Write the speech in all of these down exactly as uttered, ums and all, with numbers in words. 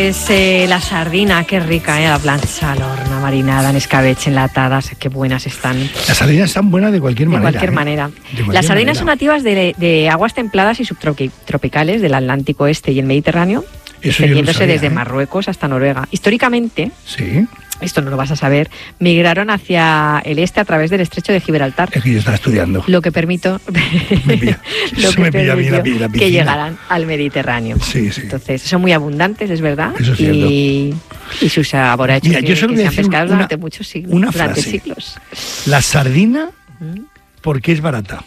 Es eh, la sardina, qué rica, ¿eh? La plancha al horno, marinada en escabeche, enlatadas, qué buenas están. Las sardinas están buenas de cualquier de manera. Cualquier ¿eh? manera. De cualquier Las sardinas manera. son nativas de, de aguas templadas y subtropicales del Atlántico Este y el Mediterráneo, extendiéndose desde ¿eh? Marruecos hasta Noruega. Históricamente, sí. esto no lo vas a saber, migraron hacia el este a través del estrecho de Gibraltar. Es que yo estaba estudiando. Lo que permito, me pilla, lo que me pilla bien la, la que piscina. llegaran al Mediterráneo. Sí, sí. Entonces, son muy abundantes, es verdad. Eso es y, y sus saborachos Mira, yo solo que voy a se han decir pescado una, durante muchos siglos. una durante frase. siglos. La sardina, ¿Mm? porque es barata.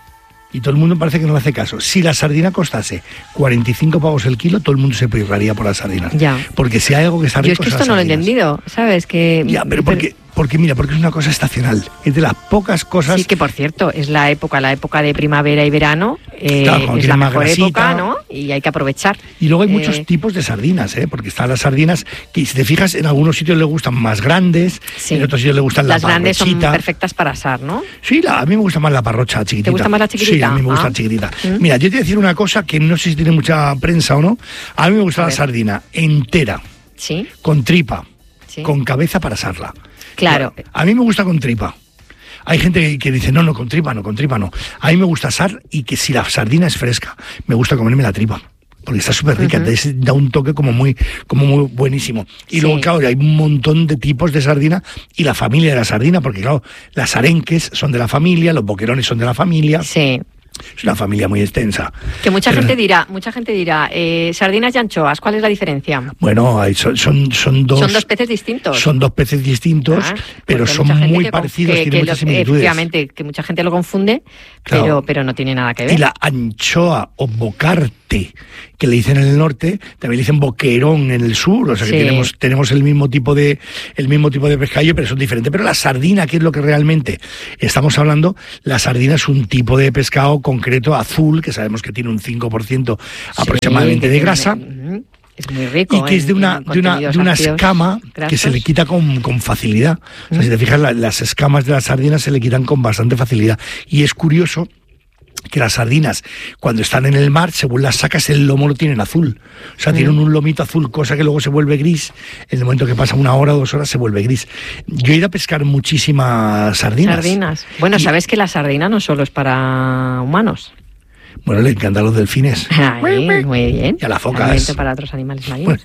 Y todo el mundo parece que no le hace caso. Si la sardina costase cuarenta y cinco pavos el kilo, todo el mundo se pirraría por las sardinas. Ya. Porque si hay algo que está rico, Yo es que esto no lo he entendido, ¿sabes? Que, ya, pero porque, porque mira, porque es una cosa estacional. Es de las pocas cosas... Sí, que por cierto, es la época, la época de primavera y verano. Eh, Claro, es la mejor grasita. época, ¿no? Y hay que aprovechar. Y luego hay Eh, muchos tipos de sardinas, ¿eh? Porque están las sardinas que, si te fijas, en algunos sitios les gustan más grandes, Sí. en otros sitios les gustan Las la grandes son parrochita. perfectas para asar, ¿no? Sí, la, a mí me gusta más la parrocha chiquitita. ¿Te gusta más la chiquitita? Sí, a mí me gusta Ah. la chiquitita. ¿Mm? Mira, yo te voy a decir una cosa que no sé si tiene mucha prensa o no. A mí me gusta A la ver. sardina entera, Sí, con tripa, sí. con cabeza para asarla. Claro. A mí me gusta con tripa. Hay gente que, que dice, no, no, con tripa no, con tripa no. A mí me gusta asar y que si la sardina es fresca, me gusta comerme la tripa. Porque está súper rica, Ujú. entonces da un toque como muy, como muy buenísimo. Y Sí. luego, claro, hay un montón de tipos de sardina y la familia de la sardina, porque claro, las arenques son de la familia, los boquerones son de la familia. Sí. Es una familia muy extensa. Que mucha Pero- gente dirá, mucha gente dirá, eh, sardinas y anchoas, ¿cuál es la diferencia? Bueno, hay- son, son, son dos... Son dos peces distintos. Son dos peces distintos, Ah, pero porque hay son mucha gente muy que con- parecidos, que- tienen que muchas lo- similitudes. Efectivamente, que mucha gente lo confunde, Claro. pero, pero no tiene nada que ver. Y la anchoa o bocarte, que le dicen en el norte, también le dicen boquerón en el sur, o sea que Sí. tenemos, tenemos el mismo tipo de el mismo tipo de pescadillo, pero son diferentes. Pero la sardina, que es lo que realmente estamos hablando, la sardina es un tipo de pescado concreto azul, que sabemos que tiene un cinco por ciento aproximadamente Sí, de que grasa. tiene- Es muy rico. Y que es de en- una, en de una, contenidos de una ácidos escama que se le grasos. quita con, con facilidad. O sea, Mm. si te fijas, la- las escamas de las sardinas se le quitan con bastante facilidad. Y es curioso que las sardinas, cuando están en el mar, según las sacas, el lomo lo tienen azul. O sea, Mm. tienen un lomito azul, cosa que luego se vuelve gris. En el momento que pasa una hora o dos horas, se vuelve gris. Yo he ido a pescar muchísimas sardinas. Sardinas. Bueno, Y- sabes que la sardina no solo es para humanos. Bueno, le encantan los delfines. Ay, muy bien. Y a las focas. Alimento para otros animales marinos.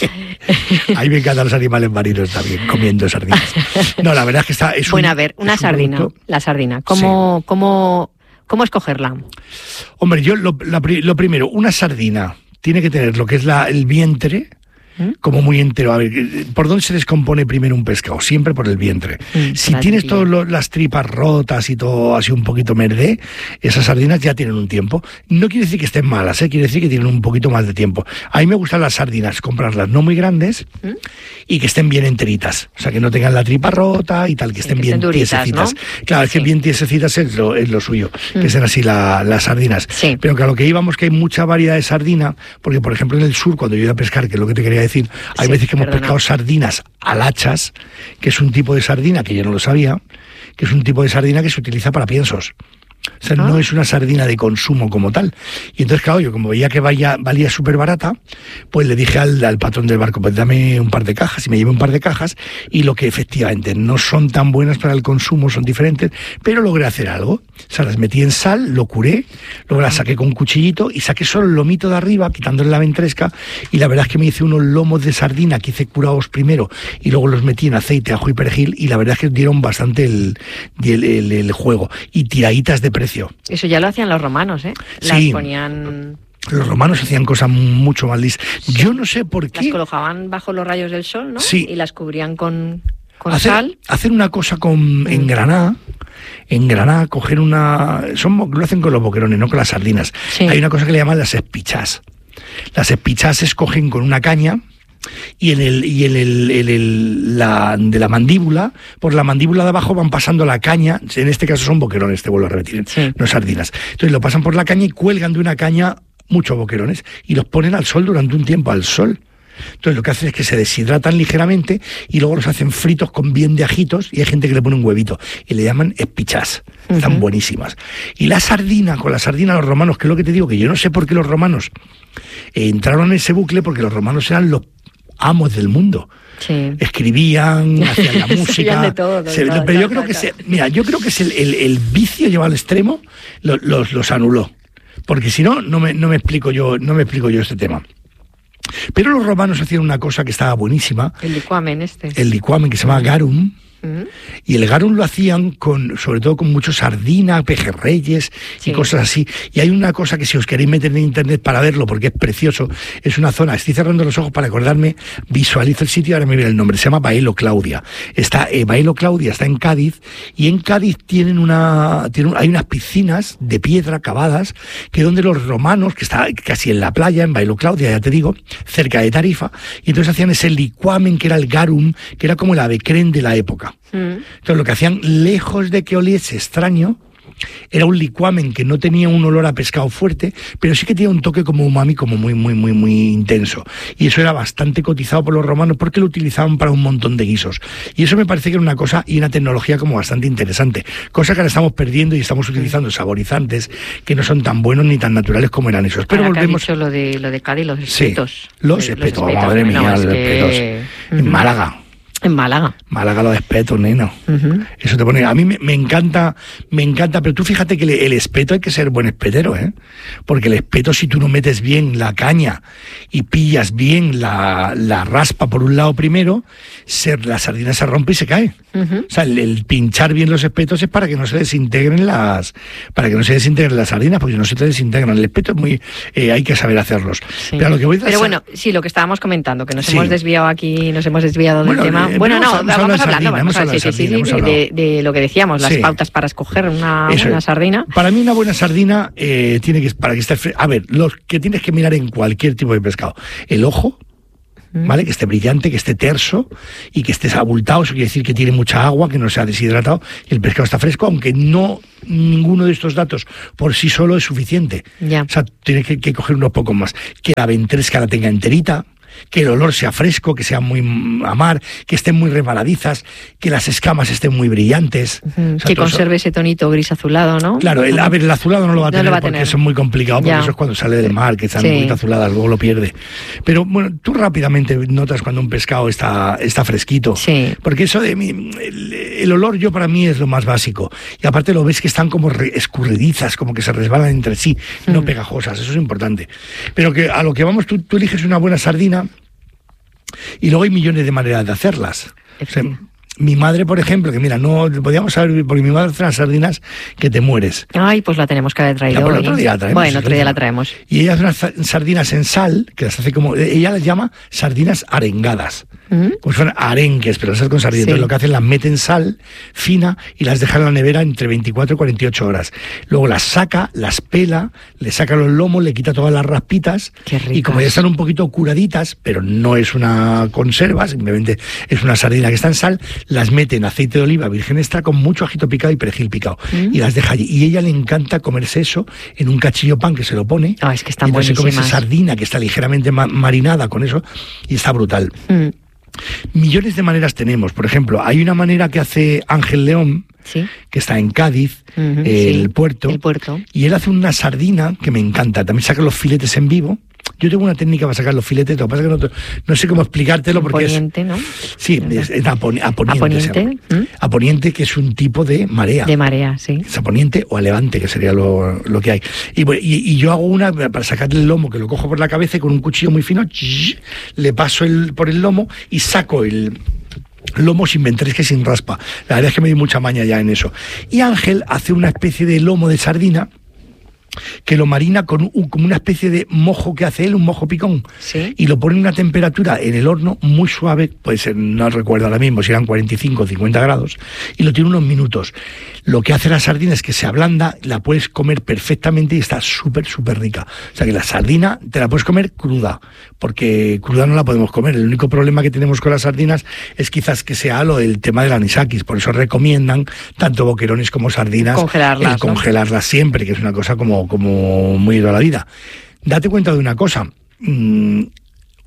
Bueno, a mí me encantan los animales marinos también, comiendo sardinas. No, la verdad es que está... Es Bueno, un- a ver, una es un sardina. producto- La sardina. ¿Cómo, cómo, cómo escogerla? Hombre, yo lo, la pri- lo primero, una sardina tiene que tener lo que es la, el vientre ¿Mm? como muy entero. A ver, ¿por dónde se descompone primero un pescado? Siempre por el vientre. Mm, Si la tienes tripilla. todas las tripas rotas y todo así un poquito merde, esas sardinas ya tienen un tiempo. No quiere decir que estén malas, ¿eh? Quiere decir que tienen un poquito más de tiempo. A mí me gustan las sardinas, comprarlas no muy grandes ¿Mm? y que estén bien enteritas. O sea, que no tengan la tripa rota y tal, que Sí, estén que bien estén duritas, tiesecitas. ¿no? Claro, es que Sí. bien tiesecitas es lo, es lo suyo, Mm. que sean así la- las sardinas. Sí. Pero que a lo que íbamos, que hay mucha variedad de sardina, porque por ejemplo en el sur, cuando yo iba a pescar, que es lo que te quería decir, hay Sí, veces que hemos perdona. pescado sardinas alachas, que es un tipo de sardina que yo no lo sabía, que es un tipo de sardina que se utiliza para piensos. O sea, Ah. no es una sardina de consumo como tal. Y entonces, claro, yo como veía que vaya, valía súper barata, pues le dije al, al patrón del barco, pues dame un par de cajas, y me llevé un par de cajas, y lo que efectivamente no son tan buenas para el consumo, son diferentes, pero logré hacer algo. O sea, las metí en sal, lo curé, luego las saqué con un cuchillito, y saqué solo el lomito de arriba, quitándole la ventresca, y la verdad es que me hice unos lomos de sardina que hice curados primero, y luego los metí en aceite, ajo y perejil, y la verdad es que dieron bastante el, el, el- el juego. Y tiraditas de precio. Eso ya lo hacían los romanos, ¿eh? Las Sí. ponían... Los romanos hacían cosas mucho más listas. Yo no sé por Las qué colocaban bajo los rayos del sol, ¿no? Sí. Y las cubrían con, con hacer, sal. hacer una cosa con en Mm. Granada, en Granada coger una... Son, bo- lo hacen con los boquerones, no con las sardinas. Sí. Hay una cosa que le llaman las espichás. Las espichás se escogen con una caña y en el y en el, en el- la de la mandíbula, por la mandíbula de abajo van pasando la caña, en este caso son boquerones, te vuelvo a repetir, Sí. no sardinas. Entonces lo pasan por la caña y cuelgan de una caña muchos boquerones y los ponen al sol durante un tiempo, al sol. Entonces lo que hacen es que se deshidratan ligeramente y luego los hacen fritos con bien de ajitos y hay gente que le pone un huevito y le llaman espichás. Están Ujú. buenísimas. Y la sardina, con la sardina los romanos, que es lo que te digo, que yo no sé por qué los romanos eh, entraron en ese bucle, porque los romanos eran los amos del mundo. Sí. Escribían, hacían la música. de todo, de se, todo, pero todo, yo creo todo, que todo. se, mira, yo creo que es el, el, el vicio llevado al extremo lo, los, los anuló. Porque si no, no me, no me explico yo, no me explico yo este tema. Pero los romanos hacían una cosa que estaba buenísima. El licuamen este. El licuamen, que se llama garum. ¿Mm? Y el garum lo hacían con, sobre todo con mucho sardina, pejerreyes Sí. y cosas así. Y hay una cosa que si os queréis meter en internet para verlo, porque es precioso, es una zona, estoy cerrando los ojos para acordarme, visualizo el sitio, ahora me viene el nombre, se llama Baelo Claudia. Está, eh, Baelo Claudia está en Cádiz, y en Cádiz tienen una, tienen, hay unas piscinas de piedra cavadas, que donde los romanos, que está casi en la playa, en Baelo Claudia, ya te digo, cerca de Tarifa, y entonces hacían ese licuamen que era el garum, que era como el avecren de la época. Mm. Entonces lo que hacían, lejos de que oliese extraño, era un licuamen que no tenía un olor a pescado fuerte, pero sí que tenía un toque como umami, como muy, muy, muy, muy intenso. Y eso era bastante cotizado por los romanos porque lo utilizaban para un montón de guisos. Y eso me parece que era una cosa y una tecnología como bastante interesante. Cosa que ahora estamos perdiendo y estamos utilizando saborizantes que no son tan buenos ni tan naturales como eran esos. Pero Ahora volvemos... que has dicho lo de, lo de Cádiz, los Sí, espetos. los De- espetos, espetos. madre mía, Bueno, es los que- espetos. En Ujú. Málaga. En Málaga. Málaga los espetos, nena. Ujú. Eso te pone... A mí me, me encanta, me encanta, pero tú fíjate que le- el espeto hay que ser buen espetero, ¿eh? Porque el espeto, si tú no metes bien la caña y pillas bien la, la raspa por un lado primero, se, la sardina se rompe y se cae. Ujú. O sea, el, el pinchar bien los espetos es para que no se desintegren las, para que no se desintegren las sardinas, porque si no se te desintegran. El espeto es muy, eh, hay que saber hacerlos. Sí. Pero, a lo que voy a Pero bueno, sí, lo que estábamos comentando, que nos Sí. hemos desviado aquí, nos hemos desviado del Bueno, tema. eh, Bueno, hemos- no, hemos hablado vamos de hablando, sardina, vamos hemos a hablado de sí, sí, sí, sardina, hemos de, hablado. de- de lo que decíamos, las Sí. pautas para escoger una, Eso una es. sardina. Para mí una buena sardina eh, tiene que, para que esté fre- a ver, los que tienes que mirar en cualquier tipo de pescado, el ojo, ¿vale? Que esté brillante, que esté terso y que esté abultado, eso quiere decir que tiene mucha agua, que no se ha deshidratado y el pescado está fresco, aunque no ninguno de estos datos por sí solo es suficiente. Ya. O sea, tienes que, que coger unos pocos más. Que la ventresca la tenga enterita, que el olor sea fresco, que sea muy a mar, que estén muy resbaladizas, que las escamas estén muy brillantes. Ujú. O sea, Que todo eso- conserve ese tonito gris azulado, ¿no? Claro, el, Ujú. a ver, el azulado no lo va a No tener lo va a porque tener. eso es muy complicado, porque Ya. eso es cuando sale del mar, que están Sí. un poquito azuladas, luego lo pierde. Pero bueno, tú rápidamente notas cuando un pescado está, está fresquito. Sí. Porque eso de mí, el, el olor yo para mí es lo más básico. Y aparte lo ves que están como re- escurridizas, como que se resbalan entre sí, no Mm. pegajosas, eso es importante. Pero que a lo que vamos, tú, tú eliges una buena sardina y luego hay millones de maneras de hacerlas. O sea, Efectivamente. mi madre, por ejemplo, que mira, no podíamos saber, porque mi madre hace unas sardinas que te mueres. Ay, pues la tenemos que haber traído Ya, pues hoy. otro día la traemos, Bueno, si otro día quieres. la traemos. Y ella hace unas sa- sardinas en sal, que las hace como, ella las llama sardinas arengadas, ¿Mm? como si fueran arenques, pero las hace con sardinas. Sí. Entonces lo que hacen, las mete en sal fina y las deja en la nevera entre veinticuatro y cuarenta y ocho horas. Luego las saca, las pela, le saca los lomos, le quita todas las raspitas. Qué Y como ricas. ya están un poquito curaditas, pero no es una conserva, simplemente es una sardina que está en sal, las mete en aceite de oliva virgen extra con mucho ajito picado y perejil picado. Mm. Y las deja allí. Y a ella le encanta comerse eso en un cachillo pan que se lo pone. Ah, es que están y entonces se come esa buenísimas. sardina que está ligeramente ma- marinada con eso y está brutal. Mm. Millones de maneras tenemos. Por ejemplo, hay una manera que hace Ángel León, Sí. que está en Cádiz, Ujú, el sí, puerto, el puerto. y él hace una sardina que me encanta. También saca los filetes en vivo. Yo tengo una técnica para sacar los filetes, lo que pasa es que no, no sé cómo explicártelo porque es... Poniente, ¿no? Sí, es, es a, poni- a poniente. A poniente, se llama. ¿m? A poniente, que es un tipo de marea. De marea, sí. Es a poniente o a levante, que sería lo, lo que hay. Y, bueno, y, y yo hago una para sacarle el lomo, que lo cojo por la cabeza y con un cuchillo muy fino, ch, le paso el, por el lomo y saco el lomo sin ventresca y sin raspa. La verdad es que me di mucha maña ya en eso. Y Ángel hace una especie de lomo de sardina que lo marina con un, como una especie de mojo que hace él, un mojo picón, Sí. y lo pone en una temperatura en el horno muy suave, pues no recuerdo ahora mismo si eran cuarenta y cinco o cincuenta grados, y lo tiene unos minutos. Lo que hace la sardina es que se ablanda, la puedes comer perfectamente y está súper, súper rica. O sea que la sardina te la puedes comer cruda, porque cruda no la podemos comer. El único problema que tenemos con las sardinas es quizás que sea lo del tema del anisakis, por eso recomiendan tanto boquerones como sardinas Congelarlas, el ¿no? congelarlas siempre, que es una cosa como, como muy de la vida. Date cuenta de una cosa, mm,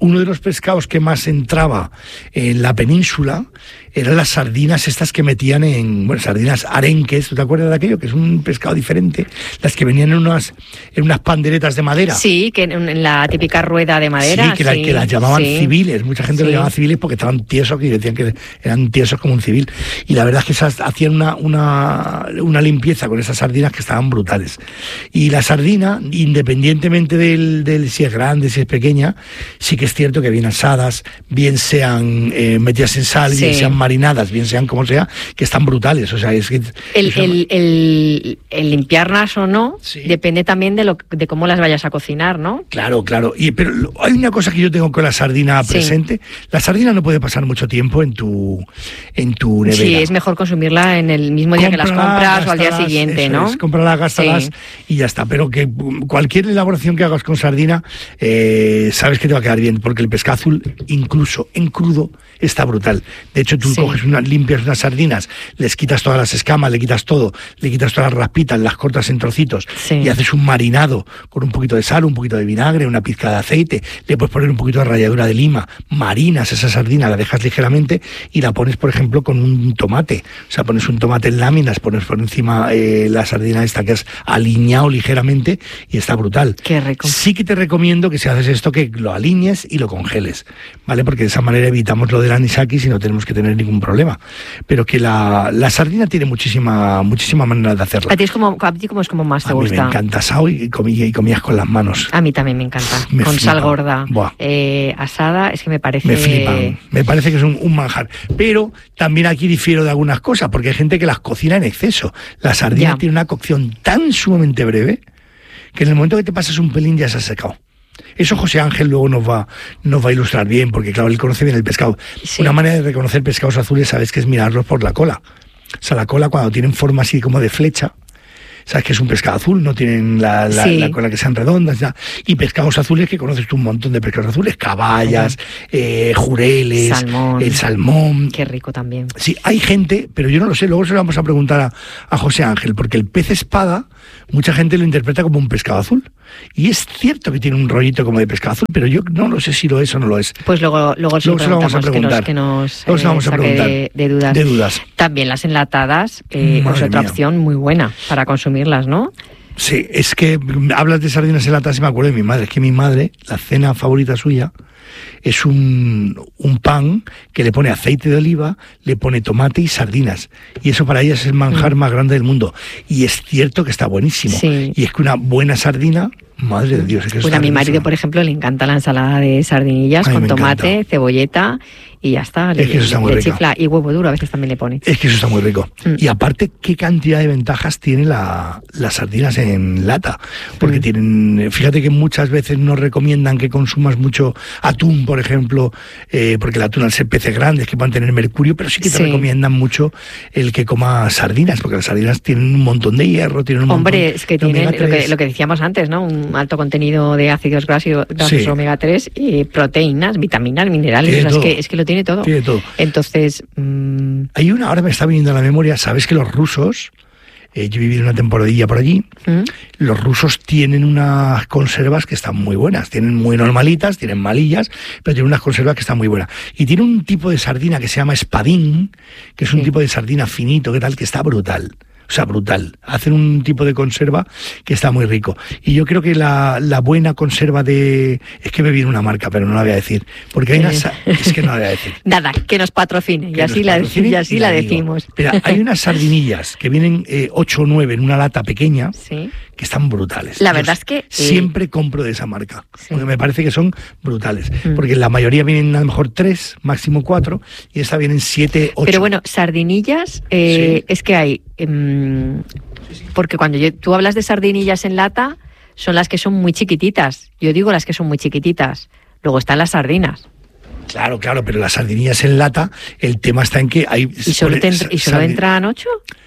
uno de los pescados que más entraba en la península eran las sardinas estas que metían en, bueno, sardinas arenques, ¿tú te acuerdas de aquello? Que es un pescado diferente, las que venían en unas en unas panderetas de madera. Sí, que en, en la típica rueda de madera. Sí, que, la, sí, que las llamaban sí. civiles, mucha gente Sí. lo llamaba civiles porque estaban tiesos y decían que eran tiesos como un civil. Y la verdad es que esas hacían una, una, una limpieza con esas sardinas que estaban brutales. Y la sardina, independientemente del, del si es grande, si es pequeña, sí que es cierto que bien asadas, bien sean eh, metidas en sal, Sí. bien sean marinadas, bien sean como sea, que están brutales. O sea, es que El, eso- el, el, el limpiarlas o no Sí. depende también de lo de cómo las vayas a cocinar, ¿no? Claro, claro. Y, pero lo- hay una cosa que yo tengo con la sardina Sí. presente. La sardina no puede pasar mucho tiempo en tu, en tu nevera. Sí, es mejor consumirla en el mismo día que las Cómprala, compras o al día gástalas, siguiente, eso ¿no? es, cómpralas, gástalas Sí. y ya está. Pero que mm, cualquier elaboración que hagas con sardina, eh, sabes que te va a quedar bien, porque el pescado azul, incluso en crudo, está brutal. De hecho, tú Sí. coges unas, limpias unas sardinas, les quitas todas las escamas, le quitas todo, le quitas todas las raspitas, las cortas en trocitos Sí. y haces un marinado con un poquito de sal, un poquito de vinagre, una pizca de aceite, le puedes poner un poquito de ralladura de lima, marinas esa sardina, la dejas ligeramente y la pones, por ejemplo, con un tomate. O sea, pones un tomate en láminas, pones por encima eh, la sardina esta que has aliñado ligeramente y está brutal. Qué rico. Sí que te recomiendo que si haces esto, que lo aliñes y lo congeles, ¿vale? Porque de esa manera evitamos lo del anisakis y no tenemos que tener ningún problema. Pero que la, la sardina tiene muchísima muchísima manera de hacerla. A ti es como, a ti como es como más te A mí gusta. me encanta asado y, comí, y comías con las manos. A mí también me encanta. Me Con flipa. sal gorda, Buah. eh, asada, es que me parece... Me flipan, me parece que es un, un manjar. Pero también aquí difiero de algunas cosas, porque hay gente que las cocina en exceso. La sardina Ya. tiene una cocción tan sumamente breve que en el momento que te pasas un pelín ya se ha secado. Eso José Ángel luego nos va, nos va a ilustrar bien, porque claro, él conoce bien el pescado. Sí. Una manera de reconocer pescados azules, sabes que es mirarlos por la cola. O sea, la cola cuando tienen forma así como de flecha, sabes que es un pescado azul, no tienen la, la, Sí. la cola que sean redondas, ya. Y pescados azules, que conoces tú un montón de pescados azules, caballas, eh, jureles, Salmón. el salmón. Qué rico también. Sí, hay gente, pero yo no lo sé, luego se lo vamos a preguntar a, a José Ángel, porque el pez espada, mucha gente lo interpreta como un pescado azul. Y es cierto que tiene un rollito como de pescado azul, pero yo no lo sé si lo es o no lo es. Pues luego, luego, se Luego se lo vamos a preguntamos, preguntar. que nos, que nos, Luego se lo vamos a saque preguntar. de, de dudas. De dudas. También las enlatadas eh, Madre es otra mía. opción muy buena para consumirlas, ¿no? Sí, es que mm, hablas de sardinas enlatadas y me acuerdo de mi madre. Es que mi madre, la cena favorita suya, es un, un pan que le pone aceite de oliva, le pone tomate y sardinas. Y eso para ella es el manjar Mm. más grande del mundo. Y es cierto que está buenísimo. Sí. Y es que una buena sardina, madre de Dios, es que eso Pues está a mi marido, riquísimo. por ejemplo, le encanta la ensalada de sardinillas Ay, con me tomate, encanta. cebolleta y ya está. Le, Es que eso está le- muy le rico. chifla. Y huevo duro a veces también le pone. Es que eso está muy rico. Mm. Y aparte, qué cantidad de ventajas tiene la, las sardinas en lata. Porque Mm. tienen, fíjate que muchas veces nos recomiendan que consumas mucho atún, por ejemplo, eh, porque el atún al ser peces grandes que pueden tener mercurio, pero sí que te Sí. recomiendan mucho el que coma sardinas, porque las sardinas tienen un montón de hierro, tienen un Hombre, montón es que de omega tienen lo que, tres. lo que decíamos antes, ¿no? Un alto contenido de ácidos grasos, grasos Sí. omega tres, y proteínas, vitaminas, minerales. Tiene O sea, es, todo. que, es que lo tiene todo. Tiene todo. Entonces, mm, Hay una, ahora me está viniendo a la memoria, sabes que los rusos, eh, yo he vivido una temporadilla por allí, ¿mm? los rusos tienen unas conservas que están muy buenas, tienen muy normalitas, tienen malillas, pero tienen unas conservas que están muy buenas. Y tiene un tipo de sardina que se llama espadín, que es un Sí. tipo de sardina finito, que tal, que está brutal. O sea, brutal. Hacen un tipo de conserva que está muy rico. Y yo creo que la, la buena conserva de... Es que me viene una marca, pero no la voy a decir. Porque hay Sí. una... sa- Es que no la voy a decir. Nada, que nos patrocine. Y Que así nos la, patrocinen y así y la digo. decimos. Pero hay unas sardinillas que vienen eh, ocho o nueve en una lata pequeña, Sí. que están brutales. La Yo verdad es que, eh, siempre compro de esa marca, Sí. porque me parece que son brutales. Mm. Porque la mayoría vienen a lo mejor tres, máximo cuatro, y esta vienen siete, ocho. Pero bueno, sardinillas, eh, Sí. es que hay... em, porque cuando yo- tú hablas de sardinillas en lata, son las que son muy chiquititas. Yo digo las que son muy chiquititas. Luego están las sardinas. Claro, claro, pero las sardinillas en lata, el tema está en que hay... ¿Y solo, te entra- ¿y solo sardi- entran ocho?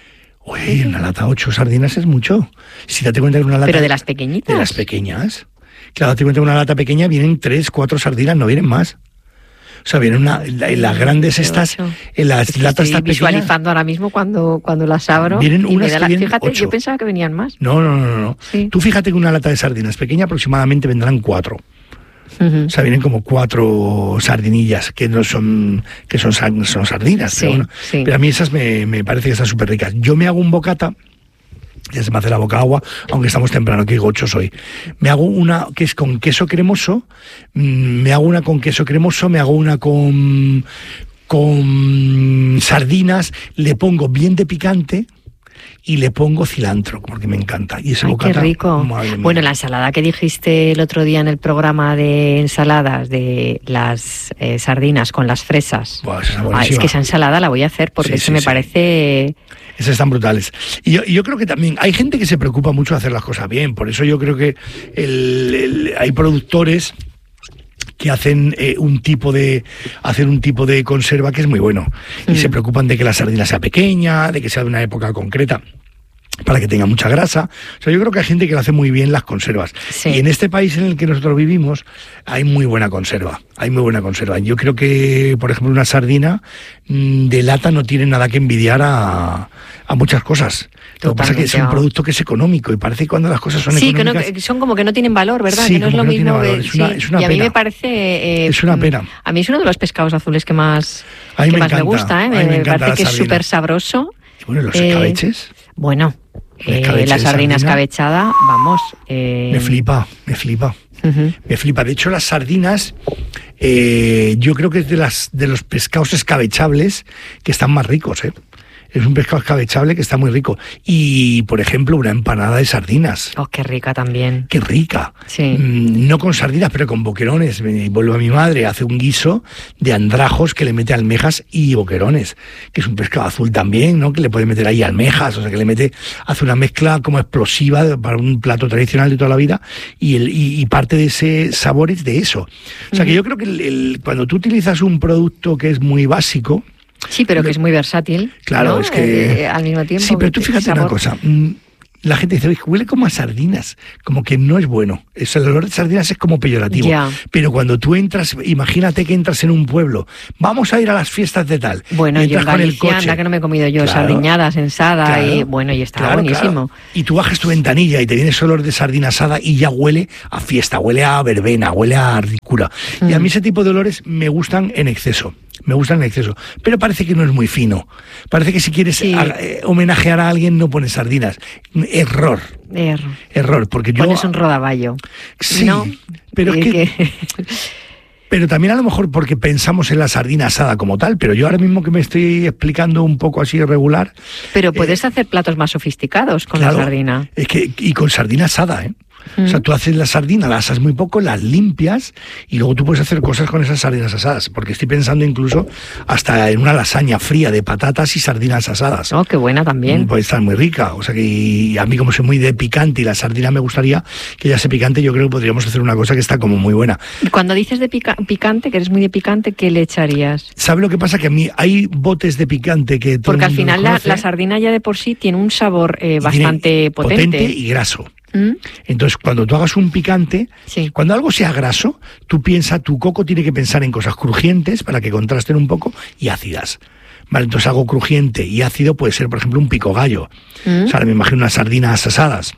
Uy, una lata ocho sardinas es mucho. Si date cuenta que una lata... Pero de las pequeñitas. De las pequeñas. Claro, date cuenta que una lata pequeña vienen tres, cuatro sardinas, no vienen más. O sea, vienen una, en la- en las grandes De estas, ocho. en las Es que latas estoy estas pequeñas... visualizando ahora mismo cuando, cuando las abro. Vienen y me unas da que la- vienen Fíjate, ocho. yo pensaba que venían más. No, no, no, no. Sí. Tú fíjate que una lata de sardinas pequeña aproximadamente vendrán cuatro. Uh-huh. O sea, vienen como cuatro sardinillas que no son que son, son sardinas. Sí, pero, bueno, sí. pero a mí esas me, me parece que están súper ricas. Yo me hago un bocata, ya se me hace la boca agua, aunque estamos temprano, que gocho soy. Me hago una que es con queso cremoso, me hago una con queso cremoso, me hago una con, con sardinas, le pongo bien de picante y le pongo cilantro, porque me encanta. Y ese Ay, bocata, qué rico. Bueno, la ensalada que dijiste el otro día en el programa de ensaladas, de las eh, sardinas con las fresas. Buah, esa es, ah, es que esa ensalada la voy a hacer porque sí, eso sí, me sí. parece... Esas están brutales. Y yo, y yo creo que también hay gente que se preocupa mucho de hacer las cosas bien. Por eso yo creo que el, el, hay productores que hacen eh, un tipo de hacer un tipo de conserva que es muy bueno. Y mm. se preocupan de que la sardina sea pequeña, de que sea de una época concreta, para que tenga mucha grasa. O sea, yo creo que hay gente que lo hace muy bien las conservas. Sí. Y en este país en el que nosotros vivimos hay muy buena conserva. Hay muy buena conserva. Yo creo que, por ejemplo, una sardina mmm, de lata no tiene nada que envidiar a, a muchas cosas. Lo que pasa es que es un producto que es económico y parece que cuando las cosas son sí, económicas... Sí, que no, son como que no tienen valor, ¿verdad? Sí, que no es lo que mismo no que... Es una, sí. es una y a pena. mí me parece... Eh, es una pena. A mí es uno de los pescados azules que más, a mí que me, más encanta, me gusta, ¿eh? Me, me me parece que es súper sabroso. Y bueno, los eh, escabeches... Bueno, eh, la sardina escabechada, vamos... Eh... Me flipa, me flipa. Uh-huh. Me flipa. De hecho, las sardinas, eh, yo creo que es de las de los pescados escabechables que están más ricos, ¿eh? Es un pescado escabechable que está muy rico. Y, por ejemplo, una empanada de sardinas. Oh, qué rica también. Qué rica. Sí. Mm, no con sardinas, pero con boquerones. Me vuelvo a mi madre, hace un guiso de andrajos que le mete almejas y boquerones, que es un pescado azul también, ¿no? Que le puede meter ahí almejas, o sea, que le mete, hace una mezcla como explosiva para un plato tradicional de toda la vida, y, el, y, y parte de ese sabor es de eso. O sea, que yo creo que el, el, cuando tú utilizas un producto que es muy básico, sí, pero que es muy versátil. Claro, ¿no? es que... Eh, al mismo tiempo... Sí, pero tú fíjate sabor. una cosa. La gente dice, huele como a sardinas, como que no es bueno. Eso, el olor de sardinas es como peyorativo. Ya. Pero cuando tú entras, imagínate que entras en un pueblo, vamos a ir a las fiestas de tal. Bueno, y, y en con el coche, anda que no me he comido yo, claro, sardiñadas, ensada, claro, y bueno, y está claro, buenísimo. Claro. Y tú bajas tu ventanilla y te viene ese olor de sardina asada y ya huele a fiesta, huele a verbena, huele a ricura. Mm. Y a mí ese tipo de olores me gustan en exceso. Me gustan en exceso, pero parece que no es muy fino. Parece que si quieres sí. a, eh, homenajear a alguien no pones sardinas. Error. Error. Error, porque yo... Pones un rodaballo. Sí, ¿no? pero es que... que... Pero también a lo mejor porque pensamos en la sardina asada como tal, pero yo ahora mismo que me estoy explicando un poco así irregular... Pero puedes eh, hacer platos más sofisticados con claro, la sardina. Es que, y con sardina asada, ¿eh? O sea, tú haces la sardina, la asas muy poco, las limpias y luego tú puedes hacer cosas con esas sardinas asadas. Porque estoy pensando incluso hasta en una lasaña fría de patatas y sardinas asadas. Oh, qué buena también. Puede estar muy rica. O sea que a mí, como soy muy de picante y la sardina me gustaría que ya sea picante, yo creo que podríamos hacer una cosa que está como muy buena. Y cuando dices de pica- picante, que eres muy de picante, ¿qué le echarías? ¿Sabes lo que pasa? Que a mí hay botes de picante que todo Porque el al mundo final la, conoce, la sardina ya de por sí tiene un sabor eh, bastante potente. potente y graso. ¿Mm? Entonces, cuando tú hagas un picante, sí. cuando algo sea graso, tú piensas, tu coco tiene que pensar en cosas crujientes para que contrasten un poco y ácidas. Vale, entonces algo crujiente y ácido puede ser, por ejemplo, un pico gallo. ¿Mm? O sea, ahora me imagino unas sardinas asadas.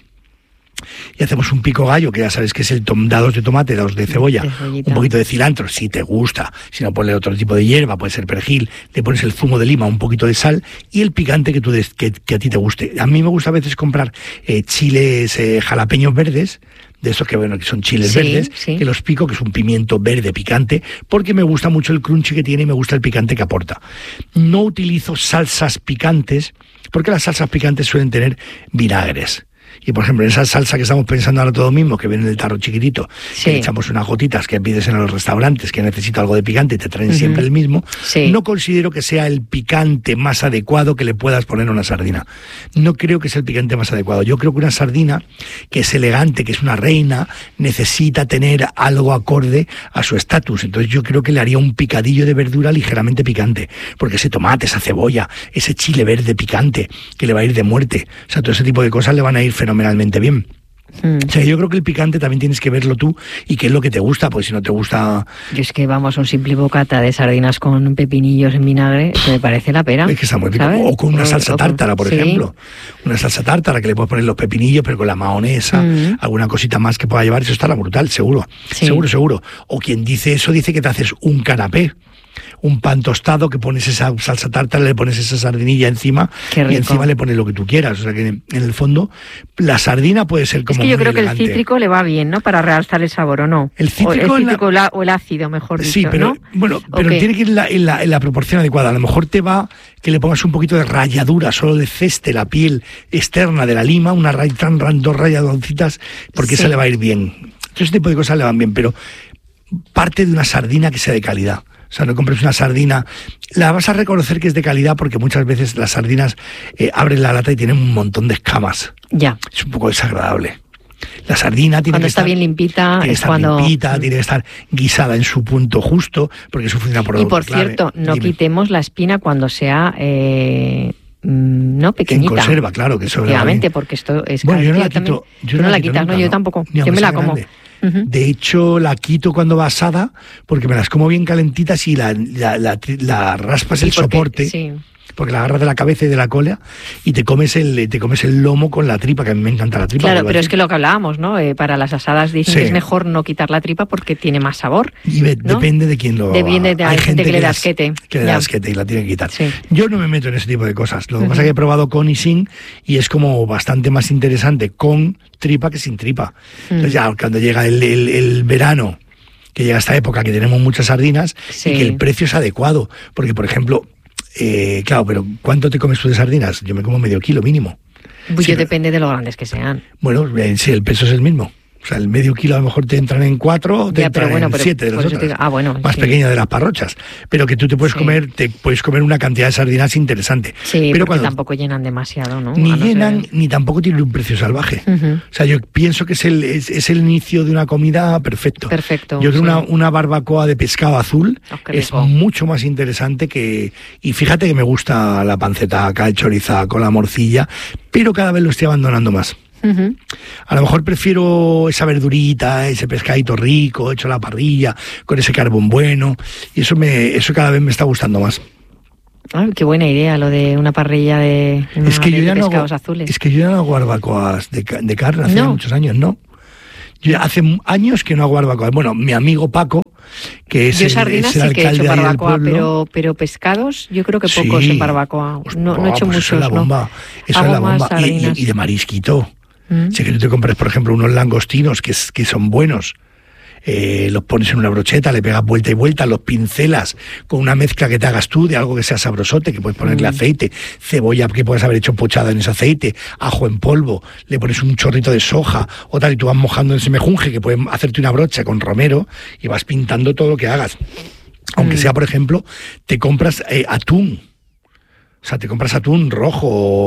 Y hacemos un pico gallo, que ya sabes que es el tom, dados de tomate, dados de cebolla, un poquito de cilantro, si te gusta, si no ponle otro tipo de hierba, puede ser perejil, le pones el zumo de lima, un poquito de sal y el picante que, tú des, que, que a ti te guste. A mí me gusta a veces comprar eh, chiles eh, jalapeños verdes, de estos que bueno que son chiles sí, verdes, sí. que los pico, que es un pimiento verde picante, porque me gusta mucho el crunchy que tiene y me gusta el picante que aporta. No utilizo salsas picantes, porque las salsas picantes suelen tener vinagres. Y por ejemplo, en esa salsa que estamos pensando ahora todo mismo, que viene en el tarro chiquitito, sí. que le echamos unas gotitas que pides en los restaurantes, que necesita algo de picante y te traen uh-huh. siempre el mismo, sí. no considero que sea el picante más adecuado que le puedas poner a una sardina. No creo que sea el picante más adecuado. Yo creo que una sardina que es elegante, que es una reina, necesita tener algo acorde a su estatus. Entonces yo creo que le haría un picadillo de verdura ligeramente picante, porque ese tomate, esa cebolla, ese chile verde picante, que le va a ir de muerte, o sea, todo ese tipo de cosas le van a ir fenomenalmente bien. Mm. O sea, yo creo que el picante también tienes que verlo tú y qué es lo que te gusta, pues si no te gusta... Yo es que, vamos, un simple bocata de sardinas con pepinillos en vinagre, eso me parece la pera. Es que está muy rico. ¿sabes? O con una O- salsa o con- tártara, por sí. ejemplo. Una salsa tártara que le puedes poner los pepinillos, pero con la mahonesa, Mm. alguna cosita más que pueda llevar, eso estará brutal, seguro. Sí. Seguro, seguro. O quien dice eso dice que te haces un canapé. Un pan tostado que pones esa salsa tártara, le pones esa sardinilla encima Qué y rico. encima le pones lo que tú quieras. O sea que en el fondo la sardina puede ser como Es que yo muy creo que elegante. el cítrico le va bien, ¿no? Para realzar el sabor, ¿o no? El cítrico o el, en la- cítrico la- o el ácido, mejor dicho, Sí, pero ¿no? bueno, pero ¿O qué? tiene que ir en la, en, la, en la proporción adecuada. A lo mejor te va que le pongas un poquito de ralladura, solo de ceste, la piel externa de la lima, una ray, tan, ran- dos rayadoncitas, porque Sí. esa le va a ir bien. Todo ese tipo de cosas le van bien, pero parte de una sardina que sea de calidad. O sea, no compres una sardina, la vas a reconocer que es de calidad porque muchas veces las sardinas eh, abren la lata y tienen un montón de escamas. Ya. Es un poco desagradable. La sardina tiene Cuando que está estar bien limpita tiene que es estar cuando... limpita, tiene que estar guisada en su punto justo, porque eso funciona por Y por clave. cierto, no Dime. quitemos la espina cuando sea... Eh, mm, no, En pequeñita. conserva, claro, que eso le va Efectivamente, bien. porque esto es... Bueno, yo no tío, la también- quito. Yo Tú no no la la quito quitas, nunca, no, yo ¿no? tampoco. Ni Yo aunque me la sea como. grande. Ujú. De hecho, la quito cuando va asada, porque me las como bien calentitas y la, la, la, la raspas Sí, el porque- soporte. sí. Porque la agarras de la cabeza y de la cola y te comes el te comes el lomo con la tripa, que a mí me encanta la tripa. Claro, vuelvo a pero es decir. que lo que hablábamos, ¿no? Eh, para las asadas dicen Sí. que es mejor no quitar la tripa porque tiene más sabor. Y ve- ¿no? depende de quién lo Depende de- hay gente que le da las- asquete. Que le da Ya. asquete y la tiene que quitar. Sí. Yo no me meto en ese tipo de cosas. Lo que Ujú. pasa es que he probado con y sin y es como bastante más interesante con tripa que sin tripa. Entonces ya cuando llega el, el- el verano, que llega esta época que tenemos muchas sardinas Sí. y que el precio es adecuado. Porque, por ejemplo, eh, claro, pero ¿cuánto te comes tú de sardinas? Yo me como medio kilo mínimo. Pues Sí, yo pero- depende de lo grandes que sean. Bueno, eh, sí, el peso es el mismo. O sea, el medio kilo a lo mejor te entran en cuatro o te Ya, pero entran bueno, en pero siete de las por eso te otras. digo- ah, bueno, más sí. pequeña de las parrochas. Pero que tú te puedes Sí. comer, te puedes comer una cantidad de sardinas interesante. Sí, pero porque cuando tampoco llenan demasiado, ¿no? ni A no ser- llenan, ni tampoco tienen un precio salvaje. Ujú. O sea, yo pienso que es el, es, es el inicio de una comida perfecto. Perfecto, Yo creo sí. una, una barbacoa de pescado azul Oh, qué es rico. mucho más interesante que... Y fíjate que me gusta la panceta acá chorizada con la morcilla, pero cada vez lo estoy abandonando más. Ujú. A lo mejor prefiero esa verdurita, ese pescadito rico, hecho a la parrilla, con ese carbón bueno, y eso me, eso cada vez me está gustando más. Ay, qué buena idea lo de una parrilla de, una Es que yo de ya no hago, pescados azules. es que yo ya no hago barbacoas de, ca- de carne, hace No. muchos años, ¿no? Yo ya hace m- años que no hago barbacoas. Bueno, mi amigo Paco, que es Yo el, sardinas es el sí que he alcalde hecho ahí del barbacoa, pueblo. pero, pero pescados yo creo que Sí. pocos en barbacoa. Pues, No, no he oh, hecho pues eso es muchos, la bomba. ¿no? Eso Hago es la más bomba. Y, y- sardinas. y de marisquito. Mm. Si que tú te compras, por ejemplo, unos langostinos que, es- que son buenos, eh, los pones en una brocheta, le pegas vuelta y vuelta, los pincelas con una mezcla que te hagas tú de algo que sea sabrosote, que puedes ponerle Mm. aceite, cebolla que puedes haber hecho pochada en ese aceite, ajo en polvo, le pones un chorrito de soja o tal, y tú vas mojando en ese mejunje, que puedes hacerte una brocha con romero y vas pintando todo lo que hagas. Aunque Mm. sea, por ejemplo, te compras eh, atún. O sea, te compras atún rojo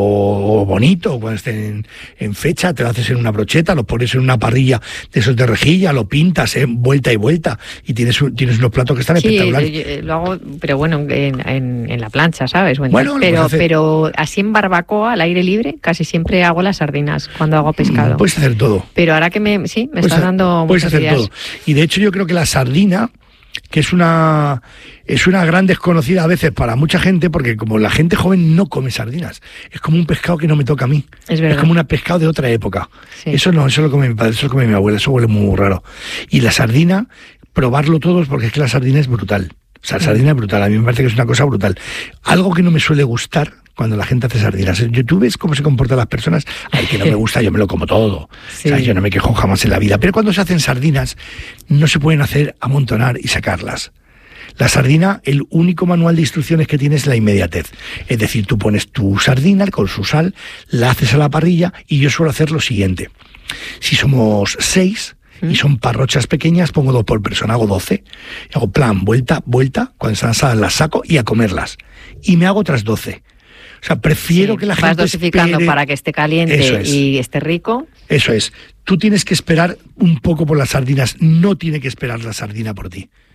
o bonito, cuando esté en, en fecha, te lo haces en una brocheta, lo pones en una parrilla de esos de rejilla, lo pintas, eh, vuelta y vuelta, y tienes, un- tienes unos platos que están Sí, espectaculares. yo- yo lo hago, pero bueno, en, en, en la plancha, ¿sabes? Bueno, Bueno, lo pero, puedes hacer. pero así en barbacoa, al aire libre, casi siempre hago las sardinas cuando hago pescado. Puedes hacer todo. Pero ahora que me, sí, me Puedes estás ha- dando puedes muchas hacer ideas. todo. Y de hecho yo creo que la sardina, que es una es una gran desconocida a veces para mucha gente, porque como la gente joven no come sardinas, es como un pescado que no me toca a mí. Es verdad. como un pescado de otra época. Sí. Eso no, eso lo come mi padre, eso lo come mi abuela, eso huele muy raro. Y la sardina, probarlo todos, porque es que la sardina es brutal. O sea, la sardina es brutal, a mí me parece que es una cosa brutal. Algo que no me suele gustar cuando la gente hace sardinas. En YouTube ves cómo se comportan las personas. Ay, que no me gusta, yo me lo como todo. Sí. O sea, yo no me quejo jamás en la vida. Pero cuando se hacen sardinas, no se pueden hacer amontonar y sacarlas. La sardina, el único manual de instrucciones que tiene es la inmediatez. Es decir, tú pones tu sardina con su sal, la haces a la parrilla y yo suelo hacer lo siguiente. Si somos seis y son parrochas pequeñas, pongo dos por persona, hago doce. Y hago plan, vuelta, vuelta, cuando están asadas las saco y a comerlas. Y me hago otras doce. O sea, prefiero Sí, que la vas gente dosificando espere. para que esté caliente Eso es. y esté rico. Eso es. Tú tienes que esperar un poco por las sardinas. No tiene que esperar la sardina por ti.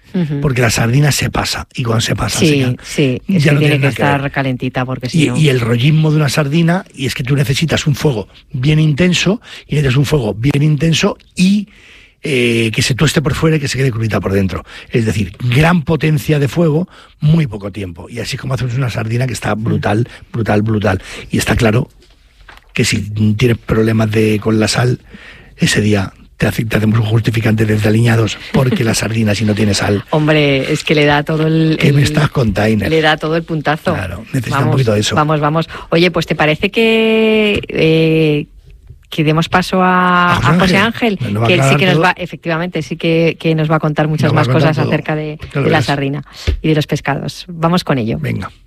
Uh-huh. Porque la sardina se pasa, y cuando se pasa, sí, ya, sí, es ya que no tiene que que estar ver. calentita, porque si y, no... y el rollismo de una sardina, y es que tú necesitas un fuego bien intenso, y necesitas un fuego bien intenso y eh, que se tueste por fuera y que se quede crudita por dentro. Es decir, gran potencia de fuego, muy poco tiempo. Y así como hacemos una sardina que está brutal, brutal, brutal. Y está claro que si tienes problemas de con la sal, ese día te, hace, te hacemos un justificante desde Aliñados, porque la sardina, si no tiene sal... Hombre, es que le da todo el... ¿Qué el, me estás contando? Le da todo el puntazo. Claro, necesita vamos, un poquito de eso. Vamos, vamos. Oye, pues ¿te parece que... Eh, que demos paso a, a José, a José Ángel, Ángel que él sí que nos va, efectivamente, sí que, que nos va a contar muchas más cosas todo. acerca de, claro de la sardina y de los pescados. Vamos con ello. Venga.